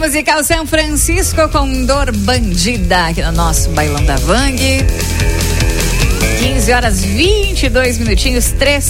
Musical São Francisco com Dor Bandida aqui no nosso Bailão da Vang. 15 horas 22 minutinhos,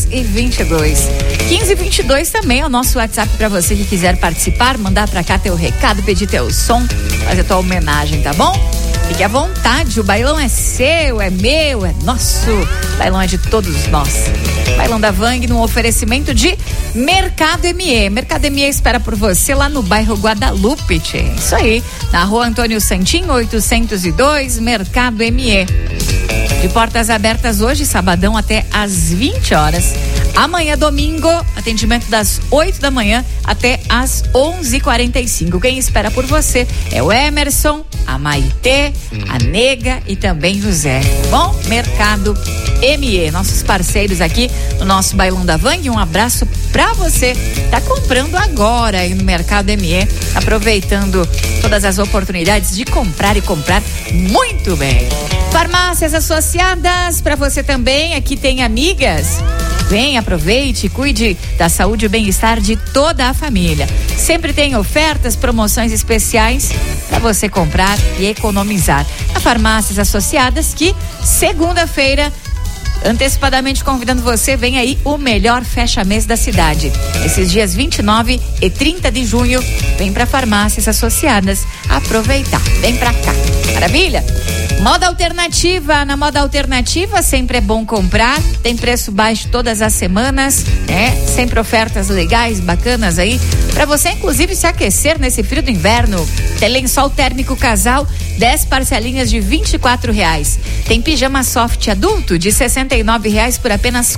3h22. 15h22 também é o nosso WhatsApp para você que quiser participar, mandar para cá teu recado, pedir teu som, fazer tua homenagem, tá bom? Fique à vontade, o bailão é seu, é meu, é nosso. O bailão é de todos nós. Bailão da Vang num oferecimento de Mercado ME. Mercado ME espera por você lá no bairro Guadalupe, tchê. Isso aí, na rua Antônio Santinho, 802, Mercado ME. De portas abertas hoje, sabadão, até às 20 horas. Amanhã, domingo, atendimento das 8 da manhã até às 11h45. Quem espera por você é o Emerson, a Maitê, a Nega e também o Zé. Bom, Mercado ME, nossos parceiros aqui no nosso Bailão da Vang. Um abraço pra você. Tá comprando agora aí no Mercado ME, aproveitando todas as oportunidades de comprar e comprar muito bem. Farmácias Associadas, para você também, aqui tem amigas. Vem, aproveite, cuide da saúde e bem-estar de toda a família. Sempre tem ofertas, promoções especiais para você comprar e economizar. A Farmácias Associadas, que segunda-feira, antecipadamente convidando você, vem aí o melhor fecha-mês da cidade. Esses dias 29 e 30 de junho, vem para Farmácias Associadas aproveitar. Vem para cá. Maravilha? Moda Alternativa, na Moda Alternativa sempre é bom comprar, tem preço baixo todas as semanas, sempre ofertas legais, bacanas aí, pra você inclusive se aquecer nesse frio do inverno. Tem lençol térmico casal, 10 parcelinhas de R$24. Tem pijama soft adulto de R$69 por apenas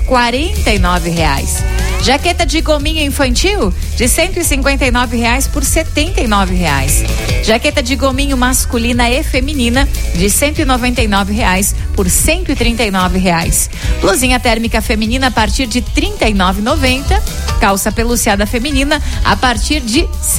R$49. Jaqueta de gominha infantil de R$159 por R$79. Jaqueta de gominho masculina e feminina de R$199 por R$139. Blusinha térmica feminina a partir de R$39,90. Calça peluciada feminina a partir de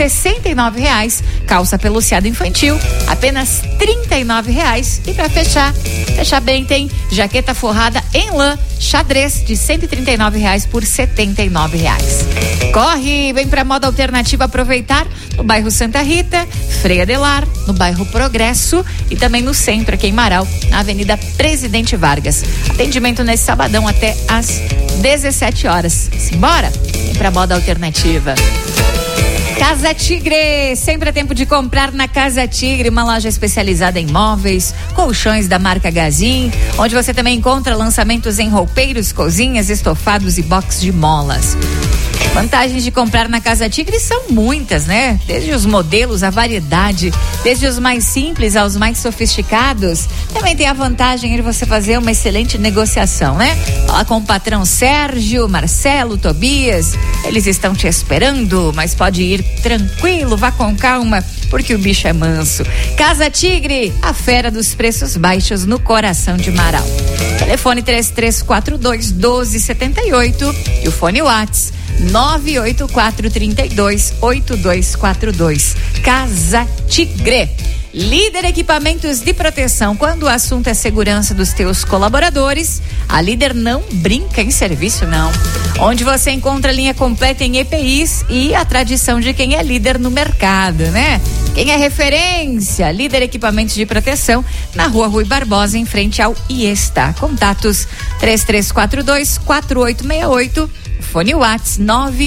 R$69. Calça peluciada infantil apenas R$39. E para fechar bem, tem jaqueta forrada em lã xadrez de R$139 por R$79. Corre, vem pra Moda Alternativa aproveitar no bairro Santa Rita, Freia Adelar, no bairro Progresso e também no centro, aqui em Marau, na Avenida Presidente Vargas. Atendimento nesse sabadão até às 17 horas. Simbora? Vem pra Moda Alternativa. Casa Tigre, sempre é tempo de comprar na Casa Tigre, uma loja especializada em móveis, colchões da marca Gazin, onde você também encontra lançamentos em roupeiros, cozinhas, estofados e box de molas. Vantagens de comprar na Casa Tigre são muitas, né? Desde os modelos, a variedade, desde os mais simples aos mais sofisticados. Também tem a vantagem de você fazer uma excelente negociação, né? Fala com o patrão Sérgio, Marcelo, Tobias, eles estão te esperando, mas pode ir tranquilo, vá com calma, porque o bicho é manso. Casa Tigre, a fera dos preços baixos no coração de Marau. Telefone 3342-1278 e o fone WhatsApp 984328242. Casa Tigre. Líder Equipamentos de Proteção. Quando o assunto é segurança dos teus colaboradores, a Líder não brinca em serviço, não. Onde você encontra a linha completa em EPIs e a tradição de quem é líder no mercado, né? Quem é referência? Líder Equipamentos de Proteção, na Rua Rui Barbosa, em frente ao IESTA. Contatos 3342-4868. Fone WhatsApp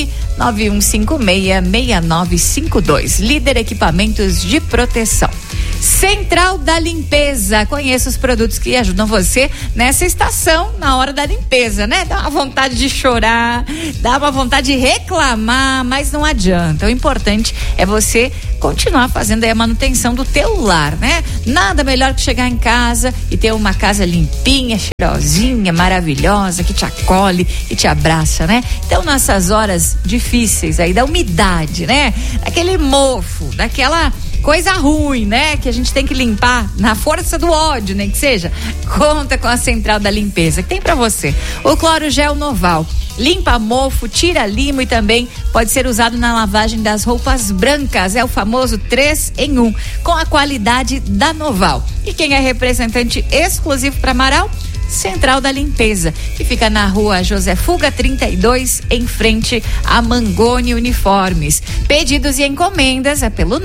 991566952. Líder Equipamentos de Proteção. Central da Limpeza. Conheça os produtos que ajudam você nessa estação, na hora da limpeza, né? Dá uma vontade de chorar, dá uma vontade de reclamar, mas não adianta. O importante é você continuar fazendo aí a manutenção do teu lar, né? Nada melhor que chegar em casa e ter uma casa limpinha, cheirosinha, maravilhosa, que te acolhe e te abraça, né? Então, nessas horas difíceis aí da umidade, né? Daquele mofo, daquela coisa ruim, né? Que a gente tem que limpar na força do ódio, né? Que seja, conta com a Central da Limpeza, que tem pra você o Cloro Gel Noval. Limpa mofo, tira limo e também pode ser usado na lavagem das roupas brancas. É o famoso 3 em 1, com a qualidade da Noval. E quem é representante exclusivo para Marau? Central da Limpeza, que fica na rua José Fuga 32, em frente a Mangoni Uniformes. Pedidos e encomendas é pelo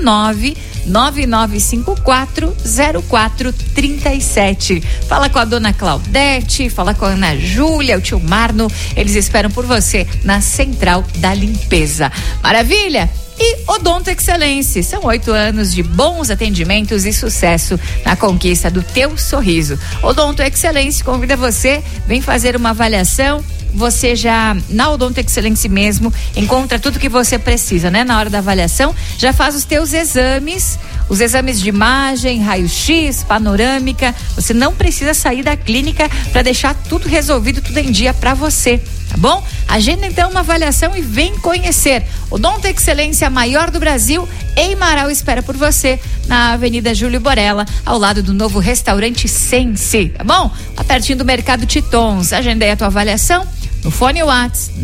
999540437. Fala com a dona Claudete, fala com a Ana Júlia, o tio Marno, eles esperam por você na Central da Limpeza. Maravilha? E Odonto Excelência, são 8 anos de bons atendimentos e sucesso na conquista do teu sorriso. Odonto Excelência convida você, vem fazer uma avaliação. Você já, na Odonto Excelência mesmo, encontra tudo que você precisa, né? Na hora da avaliação, já faz os teus exames, os exames de imagem, raio-x, panorâmica. Você não precisa sair da clínica para deixar tudo resolvido, tudo em dia para você, tá bom? Agenda então uma avaliação e vem conhecer. Odonto Excelência, a maior do Brasil, em Marau, espera por você na Avenida Júlio Borella, ao lado do novo restaurante Sense, tá bom? Lá pertinho do Mercado Titons. Agendei a tua avaliação no fone WhatsApp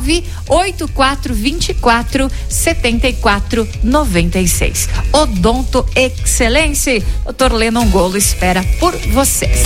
984247496. Odonto Excelência, Dr. Lennon Golo espera por vocês.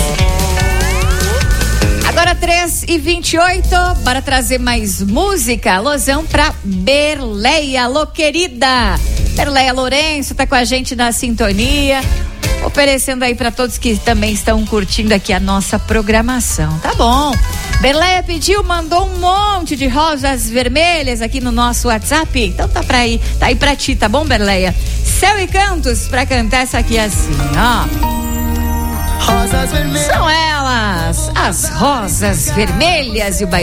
Agora 3h28, bora trazer mais música. Alôzão pra Berleia, alô querida. Berleia Lourenço tá com a gente na sintonia, oferecendo aí pra todos que também estão curtindo aqui a nossa programação, tá bom? Berleia pediu, mandou um monte de rosas vermelhas aqui no nosso WhatsApp, então tá aí pra ti, tá bom, Berleia? Céu e Cantos pra cantar essa aqui assim, ó. Rosas vermelhas. São elas, as rosas vermelhas, e o baile